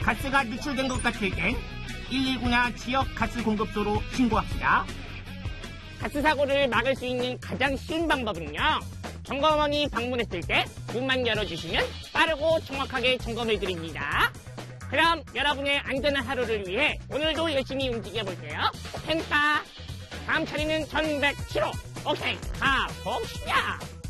가스가 누출된 것 같을 땐 119나 지역 가스 공급소로 신고합시다. 가스 사고를 막을 수 있는 가장 쉬운 방법은요. 점검원이 방문했을 때 문만 열어주시면 빠르고 정확하게 점검해 드립니다. 그럼 여러분의 안전한 하루를 위해 오늘도 열심히 움직여 볼게요. 펜타 다음 차례는 1107호. 오케이, 가봅시다.